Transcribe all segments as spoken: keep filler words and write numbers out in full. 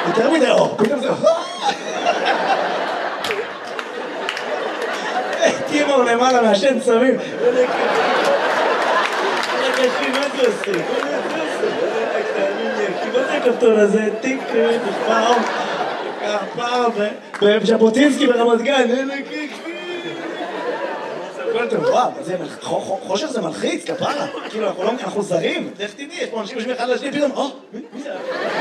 יותר מדי אור, פתאום זה... טימור למעלה מהשן סמים. רגע, אחי, מה זה עושה? מה זה עושה? כי מה זה הכפתור הזה? טיק, נשמע אור. פעם, בז'בוטינסקי ברמת גן. וואו, חושך זה מלחיץ, כפרה. כאילו, אנחנו זרים. איך תדעי, יש פה אנשים יושבים אחד לשני, פתאום, או, מי זה?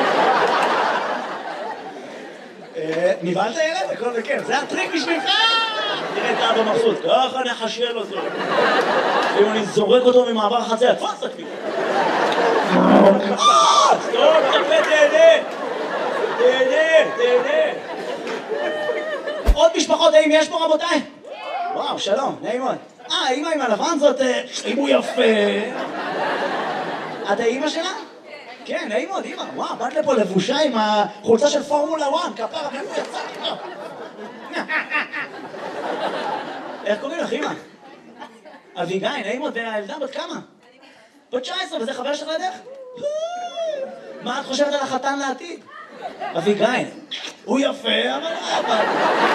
נבהלת ילד? הכל זה כן. זה הטריק בשבילך! תראה את האבא מבסוט. ככה נחשל אותו. אם אני זורק אותו ממעבר החציה, תפס תקליט. סטוב, תקפה, תהנה. תהנה, תהנה. עוד משפחות, האם יש פה רבותיי? וואו, שלום, נעים מאוד. אה, האמא עם הלבן זאת, אם הוא יפה. את האמא שלה? כן, נעים מאוד, אמא. וואו, באת לפה לבושה עם החולצה של פורמולה אחת, כפרה, מאיפה יצאת? איך קוראים לך, אמא? אביגיל, נעים מאוד, והילדה בת כמה? בת תשע עשרה, וזה חבר שלך לדרך? מה את חושבת על החתן לעתיד? אביגיל, הוא יפה, אבל אבל...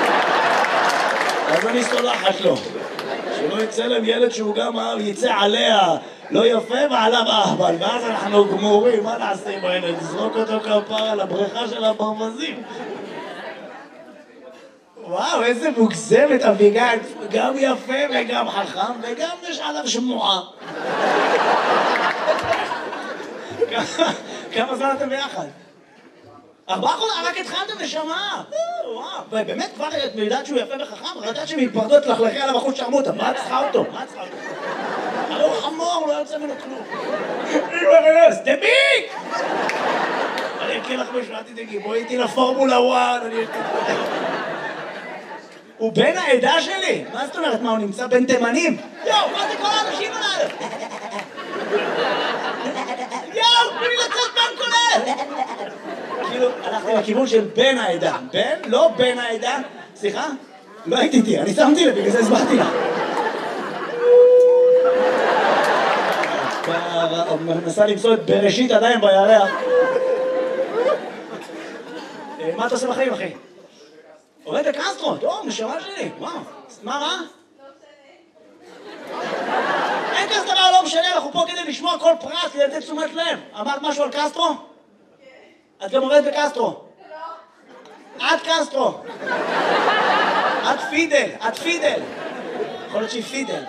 אז אני סולחת לו. שלא יצא להם ילד שהוא גם יצא עליה לא יפה ועליו אהבל, ואז אנחנו גמורים, מה נעשה עם הילד? נזרוק אותו כפרה לבריכה של הברווזים. וואו, איזה מוגזמת אביגיל, גם יפה וגם חכם וגם יש עליו שמועה. כמה זמן אתם ביחד? ארבעה חודשים, רק התחלתם נשמה. וואו, באמת כבר את יודעת שהוא יפה וחכם, רדעת שהם יפרדו את לחלכי עליו אחוז שרמוטה, מה את צריכה אותו? מה את צריכה אותו? הרי הוא חמור, לא יוצא ממנו כלום. אימא רס, דביק! אני אקריא לך משהו, אל תדאגי, בואי איתי לפורמולה אחת, אני אקריא. הוא בן העדה שלי? מה זאת אומרת? מה, הוא נמצא בין תימנים? יואו, מה זה כל האנשים עליו? יואו, תנו לי לצאת בן כולל! כאילו, הלכתי לכיוון של בן העדה. בן? לא בן העדה. סליחה? לא הייתי איתי, אני שמתי לב, בגלל זה הסברתי לך. מנסה למצוא את בראשית עדיין בירח. מה אתה עושה בחיים, אחי? עובד בקסטרו, טוב, נשמה שלי, וואו. מה, מה? אין כזה דבר, לא משנה, אנחנו פה כדי לשמוע כל פרט, כדי לתת תשומת לב. אמרת משהו על קסטרו? את גם עובדת בקסטרו. את קסטרו. את פידל, את פידל. יכול להיות שהיא פידל.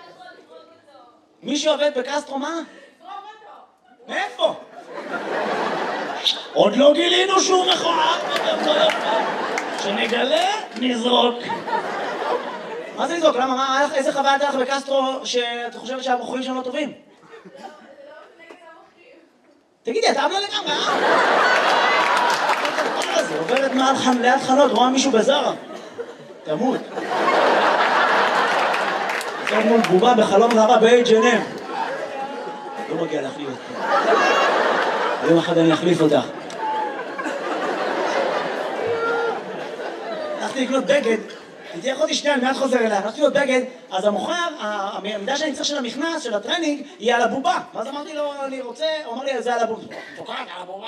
מי שעובד בקסטרו, מה? מאיפה? עוד לא גילינו שהוא מכוער. שנגלה, נזרוק. מה זה לזרוק? למה? מה? איזה חוויה הייתה לך בקסטרו שאת חושבת שהבחורים שם לא טובים? תגידי, אתה אבלה לגמרי, אה? זה עוברת ליד חנות, רואה מישהו בזרה. תמות. זה מול בובה בחלום רבה ב-אייץ' אנד אם. לא מגיע להחליף אותך. יום אחד אני אחליף אותך. הלכתי לקנות בגד, תהיה חודי שנייה, אני מיד חוזר אליה, הלכתי לקנות בגד, אז המוכר, המידע שאני צריך של המכנס, של הטרנינג, יהיה על הבובה. ואז אמרתי לו, אני רוצה, הוא אמר לי, זה על הבובה. תוקעת על הבובה.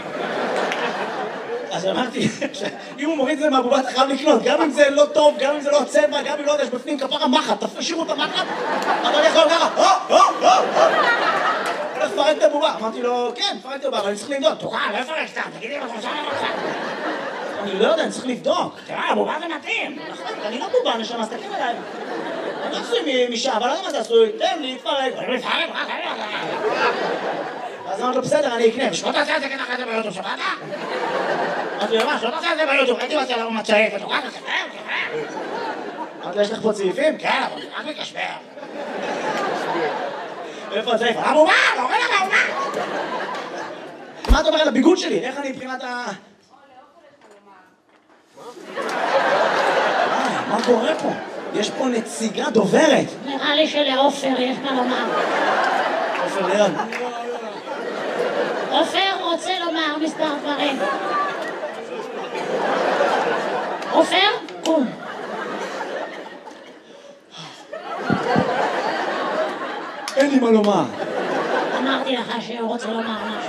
אז אמרתי, אם הוא מוריד את זה מהבובה, אתה חייב לקנות, גם אם זה לא טוב, גם אם זה לא צבע, גם אם לא יודע, יש בפנים כפרה מחט, תשאירו את המחט, אתה יכול ככה, הו, הו, הו, הו. הולך לפרק את הבובה. אמרתי לו, כן, פרק את הבובה, אבל אני צריך לבדוק. תוקעת, לא יפרק סתם, תגידי מה חושב לך. אני לא יודע, אני צריך לבדוק. תראה, הבובה זה מתאים. אני לא בובה, נשמה, סתכלים עליי. אני לא עשוי משעה, אבל לא יודע מה זה עשוי. תן לי, תפרק. אני מפרק, רק אני אז אמרתי לו, בסדר, אני אקנה. ושלא תעשה את זה ככה את זה ביוטיוב, שבאת? אמרתי לו, מה, שלא תעשה את זה ביוטיוב, הייתי עושה לו מצ'אית, ותוקעת, תפרק, תפרק. אמרתי לו, יש לך פה צעיפים? כן, אבל רק מקשבר. איפה הצעיף? הבובה, לא רואה לך הבובה. מה אתה אומר על הביגוד שלי? איך אני מבחינת ה... מה קורה פה? יש פה נציגה דוברת. נראה לי שלעופר יש מה לומר. עופר ליד. עופר רוצה לומר מספר דברים. עופר, קום. אין לי מה לומר. אמרתי לך שהוא רוצה לומר משהו.